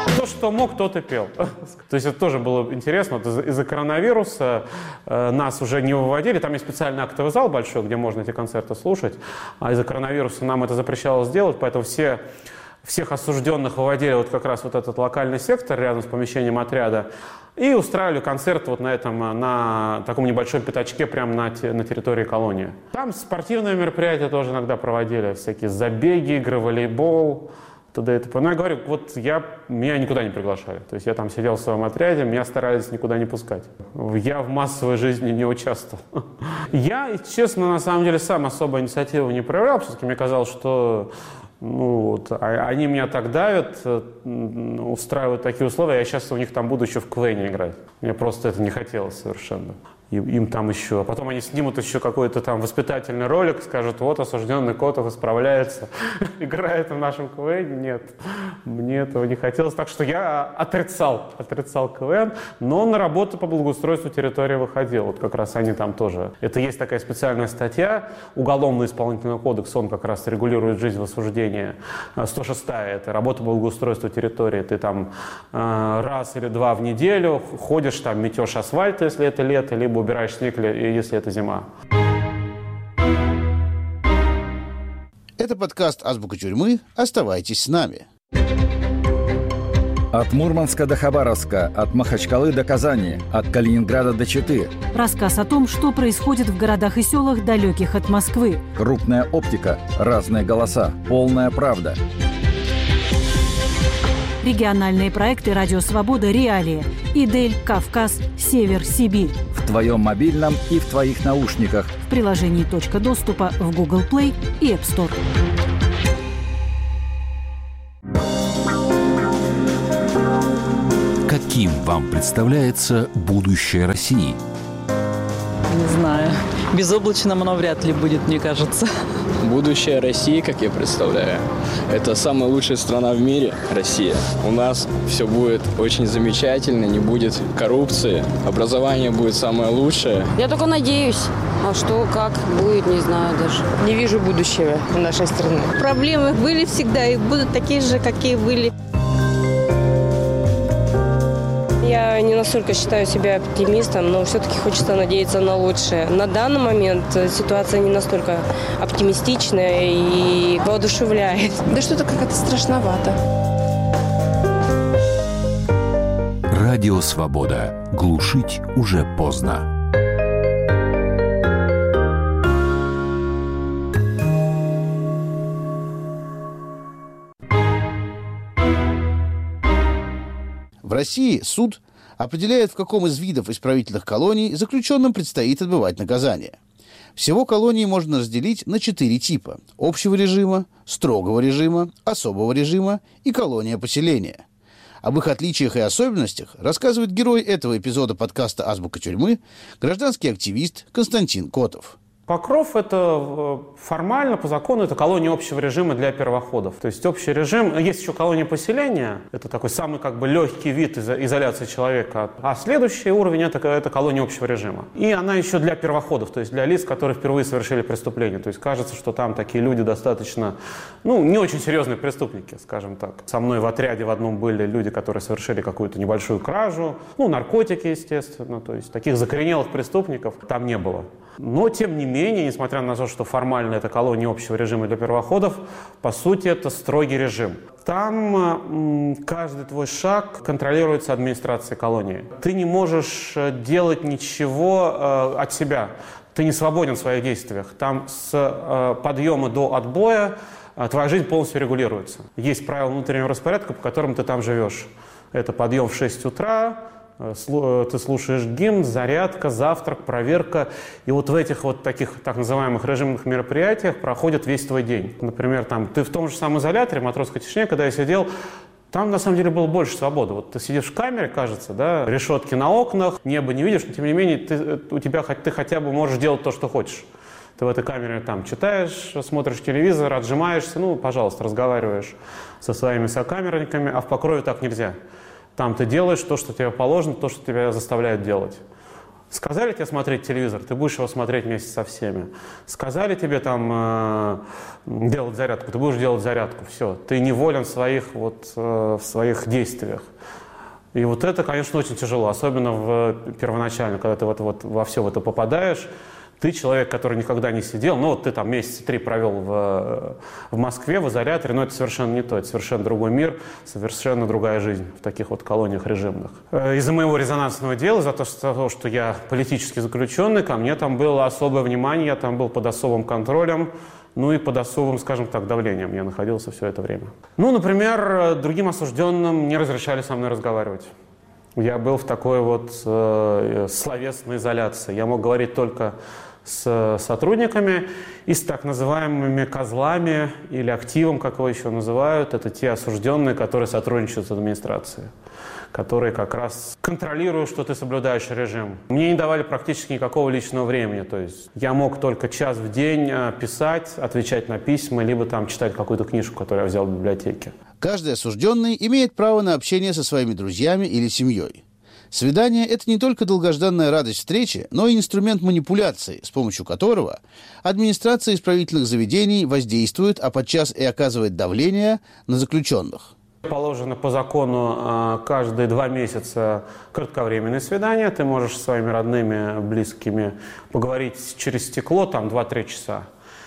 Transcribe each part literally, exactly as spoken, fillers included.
Кто что мог, тот и пел. То есть это тоже было интересно. Вот из- из-за коронавируса э, нас уже не выводили. Там есть специальный актовый зал большой, где можно эти концерты слушать. А из-за коронавируса нам это запрещалось делать, поэтому все, всех осужденных выводили вот как раз вот этот локальный сектор рядом с помещением отряда и устраивали концерт вот на этом, на таком небольшом пятачке прямо на, те, на территории колонии. Там спортивные мероприятия тоже иногда проводили, всякие забеги, игры в волейбол. т.д. и т.п. Но я говорю, вот я, меня никуда не приглашали. То есть я там сидел в своем отряде, меня старались никуда не пускать. Я в массовой жизни не участвовал. Я, честно, на самом деле, сам особо инициативу не проявлял. Все-таки мне казалось, что ну, вот, а, они меня так давят, устраивают такие условия. Я сейчас у них там буду еще в КВН играть. Мне просто это не хотелось совершенно. И, им там еще, а потом они снимут еще какой-то там воспитательный ролик, скажут, вот осужденный Котов исправляется, играет в нашем КВН. Нет, мне этого не хотелось. Так что я отрицал, отрицал КВН, но на работу по благоустройству территории выходил. Вот как раз они там тоже. Это есть такая специальная статья, Уголовно-исполнительный кодекс, он как раз регулирует жизнь в осуждении. сто шестая, это работа по благоустройству территории. Ты там э, раз или два в неделю ходишь, там метешь асфальт, если это лето, либо убираешь снег, если это зима. Это подкаст «Азбука тюрьмы». Оставайтесь с нами. От Мурманска до Хабаровска, от Махачкалы до Казани, от Калининграда до Читы. Рассказ о том, что происходит в городах и селах, далеких от Москвы. Крупная оптика, разные голоса, полная правда. Региональные проекты «Радио Свобода», «Реалии», «Идель», «Кавказ», «Север», «Сибирь». В твоем мобильном и в твоих наушниках. В приложении «Точка доступа» в Google Play и App Store. Каким вам представляется будущее России? Не знаю. Безоблачным оно вряд ли будет, мне кажется. Будущее России, как я представляю, это самая лучшая страна в мире, Россия. У нас все будет очень замечательно, не будет коррупции, образование будет самое лучшее. Я только надеюсь. А что, как будет, не знаю даже. Не вижу будущего нашей страны. Проблемы были всегда и будут такие же, какие были. Я не настолько считаю себя оптимистом, но все-таки хочется надеяться на лучшее. На данный момент ситуация не настолько оптимистичная и воодушевляет. Да что-то как-то страшновато. Радио Свобода. Глушить уже поздно. В России суд определяет, в каком из видов исправительных колоний заключенным предстоит отбывать наказание. Всего колонии можно разделить на четыре типа – общего режима, строгого режима, особого режима и колония поселения. Об их отличиях и особенностях рассказывает герой этого эпизода подкаста «Азбука тюрьмы» гражданский активист Константин Котов. Покров – это формально, по закону, это колония общего режима для первоходов. То есть общий режим, есть еще колония поселения, это такой самый как бы легкий вид изоляции человека. А следующий уровень – это, это колония общего режима. И она еще для первоходов, то есть для лиц, которые впервые совершили преступление. То есть кажется, что там такие люди достаточно, ну, не очень серьезные преступники, скажем так. Со мной в отряде в одном были люди, которые совершили какую-то небольшую кражу, ну, наркотики, естественно, то есть таких закоренелых преступников там не было. Но, тем не менее, несмотря на то, что формально это колония общего режима для первоходов, по сути, это строгий режим. Там м, каждый твой шаг контролируется администрацией колонии. Ты не можешь делать ничего э, от себя. Ты не свободен в своих действиях. Там с э, подъема до отбоя э, твоя жизнь полностью регулируется. Есть правила внутреннего распорядка, по которым ты там живешь. Это подъем в шесть утра, ты слушаешь гимн, зарядка, завтрак, проверка. И вот в этих вот таких так называемых режимных мероприятиях проходит весь твой день. Например, там, ты в том же самом изоляторе, матросской тишине, когда я сидел, там на самом деле было больше свободы. Вот ты сидишь в камере, кажется, да, решетки на окнах, небо не видишь, но тем не менее ты, у тебя, ты хотя бы можешь делать то, что хочешь. Ты в этой камере там читаешь, смотришь телевизор, отжимаешься, ну, пожалуйста, разговариваешь со своими сокамерниками, а в Покрове так нельзя. Там ты делаешь то, что тебе положено, то, что тебя заставляют делать. Сказали тебе смотреть телевизор, ты будешь его смотреть вместе со всеми. Сказали тебе там э, делать зарядку, ты будешь делать зарядку. Все, ты неволен в своих, вот, э, в своих действиях. И вот это, конечно, очень тяжело, особенно в, первоначально, когда ты вот, вот во все в это попадаешь. Ты человек, который никогда не сидел, ну вот ты там месяца три провел в, в Москве, в изоляторе, но это совершенно не то, это совершенно другой мир, совершенно другая жизнь в таких вот колониях режимных. Из-за моего резонансного дела, за то, что, что я политически заключенный, ко мне там было особое внимание, я там был под особым контролем, ну и под особым, скажем так, давлением я находился все это время. Ну, например, другим осужденным не разрешали со мной разговаривать. Я был в такой вот э, словесной изоляции. Я мог говорить только с сотрудниками и с так называемыми козлами или активом, как его еще называют. Это те осужденные, которые сотрудничают с администрацией, которые как раз контролируют, что ты соблюдаешь режим. Мне не давали практически никакого личного времени. То есть я мог только час в день писать, отвечать на письма, либо там читать какую-то книжку, которую я взял в библиотеке. Каждый осужденный имеет право на общение со своими друзьями или семьей. Свидание – это не только долгожданная радость встречи, но и инструмент манипуляции, с помощью которого администрация исправительных заведений воздействует, а подчас и оказывает давление на заключенных. Положено по закону каждые два месяца кратковременные свидания. Ты можешь со своими родными, близкими поговорить через стекло, там два-три часа.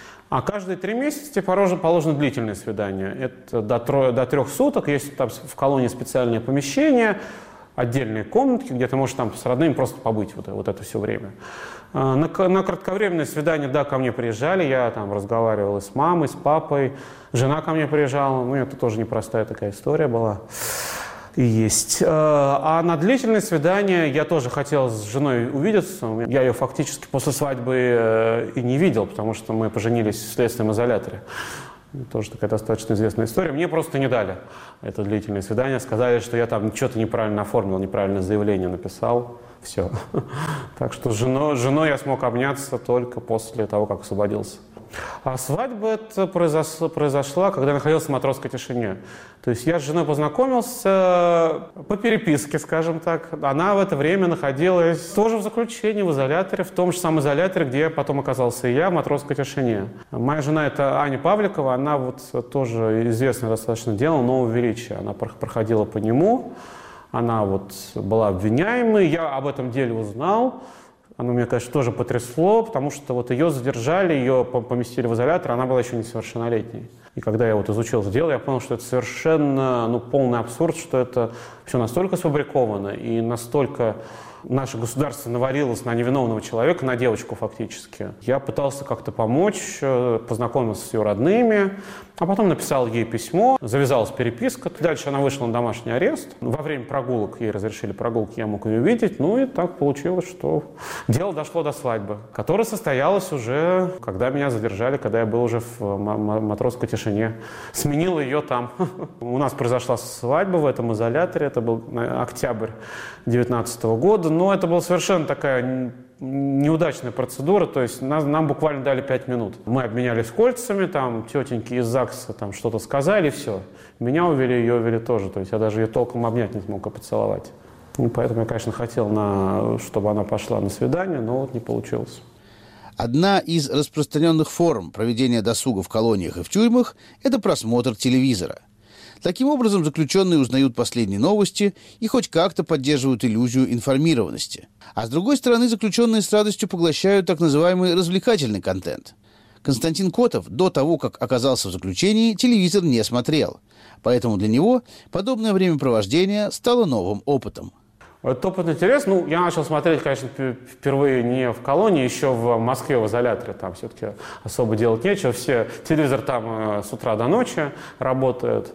А каждые три месяца тебе положено длительное свидание. Это до, тро, до трех суток. Есть там в колонии специальное помещение, отдельные комнатки, где ты можешь там с родными просто побыть вот, вот это все время. На, на кратковременное свидание, да, ко мне приезжали, я там разговаривал и с мамой, с папой, жена ко мне приезжала, ну это тоже непростая такая история была. И есть. А на длительное свидание я тоже хотел с женой увидеться. Я ее фактически после свадьбы и не видел, потому что мы поженились в следственном изоляторе. Тоже такая достаточно известная история. Мне просто не дали это длительное свидание. Сказали, что я там что-то неправильно оформил, неправильное заявление написал. Все. Так что с женой, с женой я смог обняться только после того, как освободился. А свадьба это произошла, произошла, когда я находился в матросской тишине. То есть я с женой познакомился по переписке, скажем так. Она в это время находилась тоже в заключении, в изоляторе, в том же самом изоляторе, где потом оказался и я, в матросской тишине. Моя жена это Аня Павликова, она вот тоже известное достаточно дело «Нового величия». Она проходила по нему, она вот была обвиняемой, я об этом деле узнал. Оно меня, конечно, тоже потрясло, потому что вот ее задержали, ее поместили в изолятор, она была еще несовершеннолетней. И когда я вот изучил это дело, я понял, что это совершенно ну, полный абсурд, что это все настолько сфабриковано и настолько наше государство наварилось на невиновного человека, на девочку фактически. Я пытался как-то помочь, познакомился с ее родными, а потом написал ей письмо, завязалась переписка. Дальше она вышла на домашний арест. Во время прогулок, ей разрешили прогулки, я мог ее видеть. Ну и так получилось, что дело дошло до свадьбы, которая состоялась уже, когда меня задержали, когда я был уже в матросской тишине. Сменил ее там. У нас произошла свадьба в этом изоляторе, это был октябрь девятнадцатого года. Но это была совершенно такая неудачная процедура, то есть нам, нам буквально дали пять минут. Мы обменялись кольцами, там тетеньки из ЗАГСа там что-то сказали, и все. Меня увели, ее увели тоже, то есть я даже ее толком обнять не смог, а поцеловать. И поэтому я, конечно, хотел, на, чтобы она пошла на свидание, но вот не получилось. Одна из распространенных форм проведения досуга в колониях и в тюрьмах – это просмотр телевизора. Таким образом, заключенные узнают последние новости и хоть как-то поддерживают иллюзию информированности. А с другой стороны, заключенные с радостью поглощают так называемый развлекательный контент. Константин Котов до того, как оказался в заключении, телевизор не смотрел. Поэтому для него подобное времяпровождение стало новым опытом. Этот опыт интересный. Ну, я начал смотреть, конечно, впервые не в колонии, еще в Москве, в изоляторе. Там все-таки особо делать нечего. Все, телевизор там с утра до ночи работает.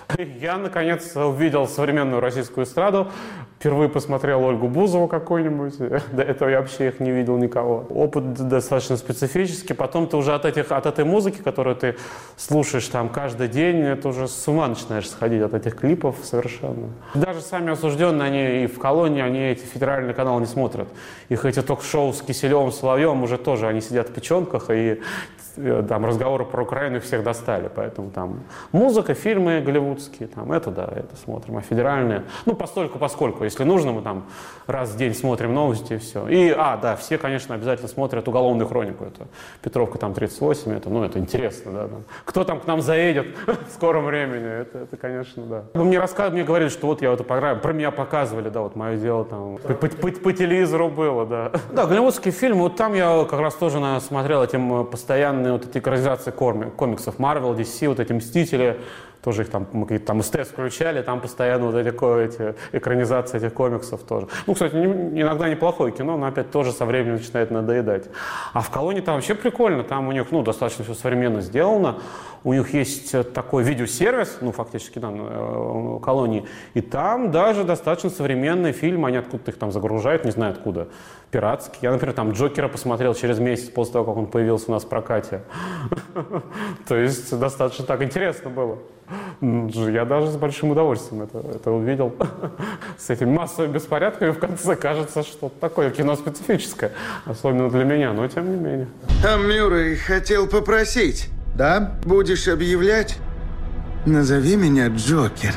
Я, наконец, увидел современную российскую эстраду. Впервые посмотрел Ольгу Бузову какую-нибудь. До этого я вообще их не видел никого. Опыт достаточно специфический. Потом ты уже от, этих, от этой музыки, которую ты слушаешь там каждый день, это уже с ума начинаешь сходить от этих клипов совершенно. Даже сами осужденные, они и в колонии, они эти федеральные каналы не смотрят. Их эти ток-шоу с Киселевым, Соловьевым уже тоже, они сидят в печенках, и там разговоры про Украину их всех достали. Поэтому там музыка, фильмы голливудские, голливудские, там, это да, это смотрим, а федеральные, ну, постольку, поскольку, если нужно, мы там раз в день смотрим новости и все. И, а, да, все, конечно, обязательно смотрят «Уголовную хронику», это Петровка, там, тридцать восемь, это, ну, это интересно, да, да. Кто там к нам заедет в скором времени, это, это конечно, да. Мне рассказывали, мне говорили, что вот я это программу, про меня показывали, да, вот мое дело там, по, по, по, по телевизору было, да. Да, голливудский фильм, вот там я как раз тоже наверное, смотрел этим постоянные вот эти экранизации комиксов Marvel, ди си, вот эти «Мстители», тоже их там, мы там СТС включали, там постоянно вот эти, эти экранизации этих комиксов тоже. Ну, кстати, не, иногда неплохое кино, но опять тоже со временем начинает надоедать. А в «Колонии» там вообще прикольно, там у них, ну, достаточно все современно сделано. У них есть такой видеосервис, ну, фактически, да, в «Колонии», и там даже достаточно современные фильмы, они откуда-то их там загружают, не знаю откуда, пиратские. Я, например, там «Джокера» посмотрел через месяц после того, как он появился у нас в прокате. То есть достаточно так интересно было. Я даже с большим удовольствием это, это увидел. С этими массовыми беспорядками в конце кажется, что такое кино специфическое, особенно для меня, но тем не менее. А Мюррей хотел попросить. Да? Будешь объявлять? Назови меня Джокер.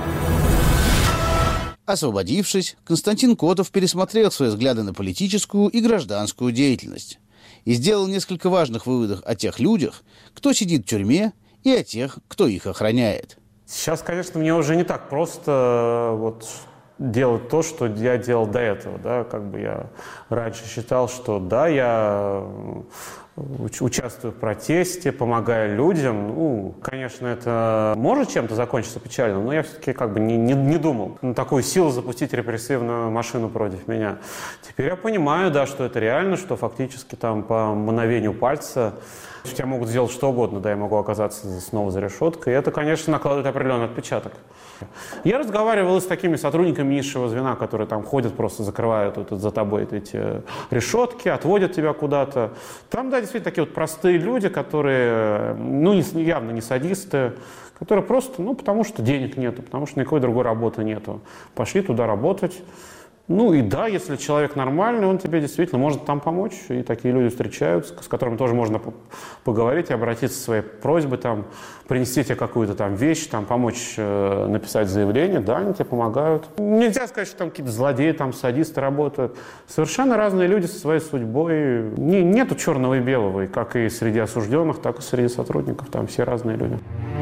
Освободившись, Константин Котов пересмотрел свои взгляды на политическую и гражданскую деятельность и сделал несколько важных выводов о тех людях, кто сидит в тюрьме, и о тех, кто их охраняет. Сейчас, конечно, мне уже не так просто вот делать то, что я делал до этого. Да? Как бы я раньше считал, что да, я участвую в протесте, помогаю людям. Ну, конечно, это может чем-то закончиться печально, но я все-таки как бы не, не, не думал на такую силу запустить репрессивную машину против меня. Теперь я понимаю, да, что это реально, что фактически там по мгновению пальца тебя могут сделать что угодно, да, я могу оказаться снова за решеткой, и это, конечно, накладывает определенный отпечаток. Я разговаривал с такими сотрудниками низшего звена, которые там ходят, просто закрывают вот, за тобой эти решетки, отводят тебя куда-то. Там, да, действительно, такие вот простые люди, которые, ну, не, явно не садисты, которые просто, ну, потому что денег нету, потому что никакой другой работы нету. Пошли туда работать. Ну и да, если человек нормальный, он тебе действительно может там помочь. И такие люди встречаются, с которыми тоже можно поговорить и обратиться со своей просьбой, там, принести тебе какую-то там вещь, там, помочь э, написать заявление. Да, они тебе помогают. Нельзя сказать, что там какие-то злодеи, там, садисты работают. Совершенно разные люди со своей судьбой. Не, нету черного и белого, и как и среди осужденных, так и среди сотрудников. Там все разные люди.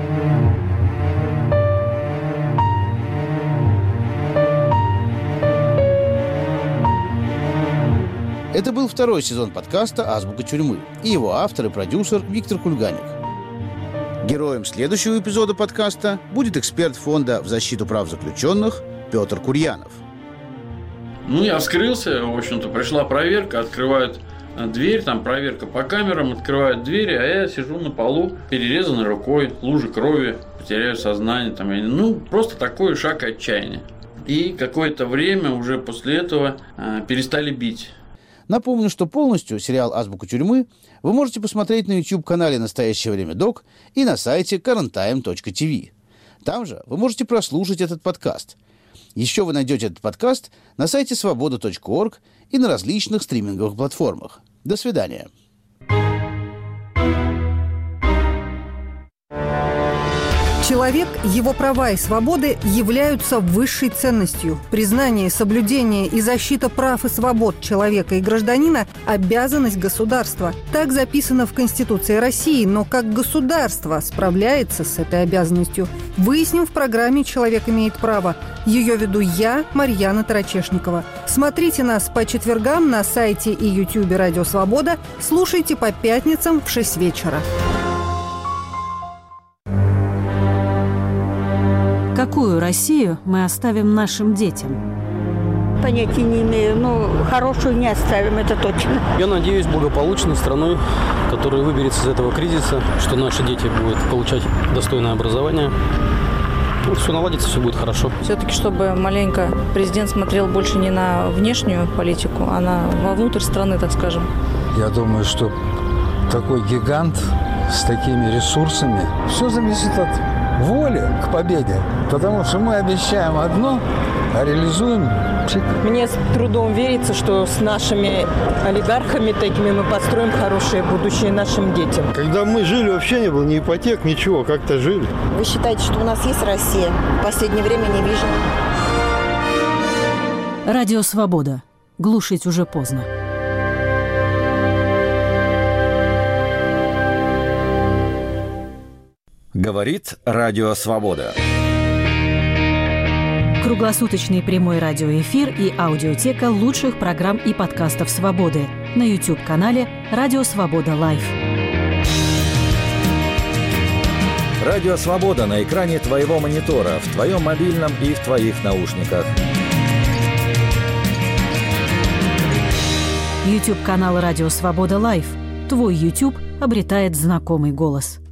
Это был второй сезон подкаста «Азбука тюрьмы» и его автор и продюсер Виктор Кульганик. Героем следующего эпизода подкаста будет эксперт фонда в защиту прав заключенных Петр Курьянов. Ну, я вскрылся, в общем-то, пришла проверка, открывают дверь, там проверка по камерам, открывают двери, а я сижу на полу, перерезанной рукой, лужи крови, потеряю сознание, там, ну, просто такой шаг отчаяния. И какое-то время уже после этого э, перестали бить. Напомню, что полностью сериал «Азбука тюрьмы» вы можете посмотреть на YouTube-канале «Настоящее время док» и на сайте current time точка ти ви. Там же вы можете прослушать этот подкаст. Еще вы найдете этот подкаст на сайте свобода точка орг и на различных стриминговых платформах. До свидания. Человек, его права и свободы являются высшей ценностью. Признание, соблюдение и защита прав и свобод человека и гражданина – обязанность государства. Так записано в Конституции России, но как государство справляется с этой обязанностью? Выясним в программе «Человек имеет право». Ее веду я, Марьяна Тарачешникова. Смотрите нас по четвергам на сайте и ютубе «Радио Свобода». Слушайте по пятницам в шесть вечера. Какую Россию мы оставим нашим детям? Понятия не имею, но хорошую не оставим, это точно. Я надеюсь, благополучной страной, которая выберется из этого кризиса, что наши дети будут получать достойное образование. Вот все наладится, все будет хорошо. Все-таки, чтобы маленько президент смотрел больше не на внешнюю политику, а на вовнутрь страны, так скажем. Я думаю, что такой гигант с такими ресурсами, все зависит от воли к победе, потому что мы обещаем одно, а реализуем пшик. Мне с трудом верится, что с нашими олигархами такими мы построим хорошее будущее нашим детям. Когда мы жили, вообще не было ни ипотек, ничего, как-то жили. Вы считаете, что у нас есть Россия? В последнее время не вижу. Радио «Свобода». Глушить уже поздно. Говорит Радио Свобода. Круглосуточный прямой радиоэфир и аудиотека лучших программ и подкастов «Свободы» на YouTube-канале «Радио Свобода Лайв». Радио Свобода на экране твоего монитора, в твоем мобильном и в твоих наушниках. YouTube-канал «Радио Свобода Лайв». Твой YouTube обретает знакомый голос.